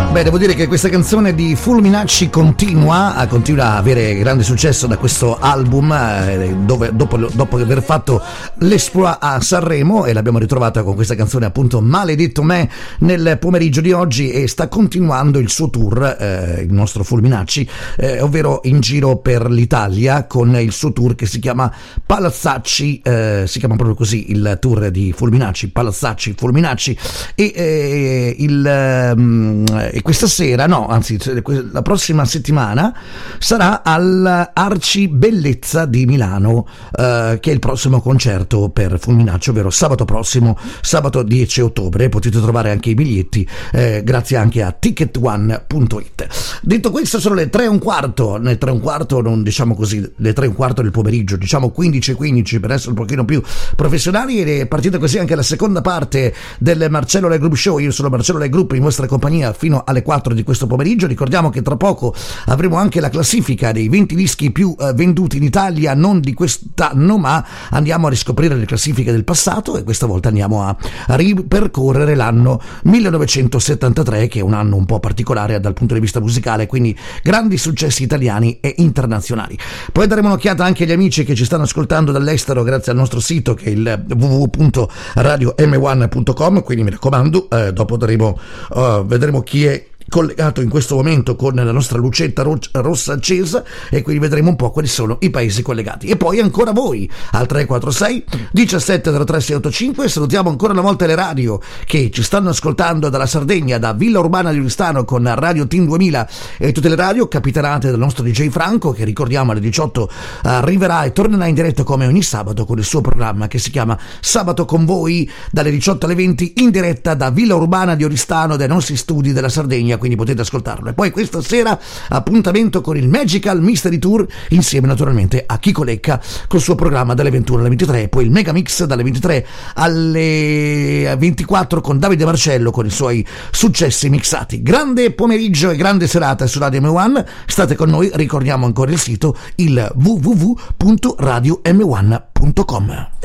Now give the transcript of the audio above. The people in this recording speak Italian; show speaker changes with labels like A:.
A: Beh, devo dire che questa canzone di Fulminacci continua a avere grande successo da questo album, dove dopo aver fatto l'Exploit a Sanremo, e l'abbiamo ritrovata con questa canzone appunto Maledetto me nel pomeriggio di oggi, e sta continuando il suo tour, il nostro Fulminacci, ovvero in giro per l'Italia con il suo tour che si chiama Palazzacci, si chiama proprio così il tour di Fulminacci, Palazzacci Fulminacci, e questa sera, no, anzi la prossima settimana sarà all'Arci Bellezza di Milano, che è il prossimo concerto per Fulminacci, ovvero sabato prossimo, sabato 10 ottobre. Potete trovare anche i biglietti grazie anche a ticketone.it. Detto questo, sono le 3:15, nel 3:15 non diciamo così, le 3:15 del pomeriggio, diciamo 15:15 per essere un pochino più professionali, ed è partita così anche la seconda parte del Marcello Le Group Show. Io sono Marcello Le Group in vostra compagnia fino alle 4 di questo pomeriggio. Ricordiamo che tra poco avremo anche la classifica dei 20 dischi più venduti in Italia, non di quest'anno, ma andiamo a riscoprire le classifiche del passato, e questa volta andiamo a ripercorrere l'anno 1973, che è un anno un po' particolare dal punto di vista musicale, quindi grandi successi italiani e internazionali. Poi daremo un'occhiata anche agli amici che ci stanno ascoltando dall'estero grazie al nostro sito, che è il www.radiom1.com, quindi mi raccomando, dopo vedremo chi è collegato in questo momento con la nostra lucetta rossa accesa, e quindi vedremo un po' quali sono i paesi collegati. E poi ancora voi al 346 1703 685. Salutiamo ancora una volta le radio che ci stanno ascoltando dalla Sardegna, da Villa Urbana di Oristano con Radio Team 2000 e tutte le radio capitanate dal nostro DJ Franco, che ricordiamo alle 18 arriverà e tornerà in diretta come ogni sabato con il suo programma che si chiama Sabato con voi, dalle 18 alle 20 in diretta da Villa Urbana di Oristano, dai nostri studi della Sardegna, quindi potete ascoltarlo. E poi questa sera appuntamento con il Magical Mystery Tour, insieme naturalmente a Chico Lecca col suo programma dalle 21 alle 23, e poi il Mega Mix dalle 23 alle 24 con Davide Marcello con i suoi successi mixati. Grande pomeriggio e grande serata su Radio M1, state con noi, ricordiamo ancora il sito, il www.radiom1.com.